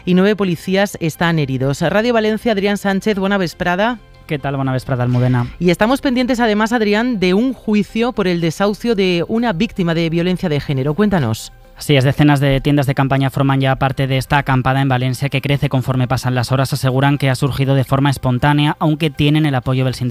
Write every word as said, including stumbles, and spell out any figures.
y nueve policías están heridos. Radio Valencia, Adrián Sánchez, buena vesprada. ¿Qué tal? Buena vesprada, Almudena. Y estamos pendientes además, Adrián, de un juicio por el desahucio de una víctima de violencia de género. Cuéntanos. Así es, decenas de tiendas de campaña forman ya parte de esta acampada en Valencia que crece conforme pasan las horas. Aseguran que ha surgido de forma espontánea, aunque tienen el apoyo del sindicato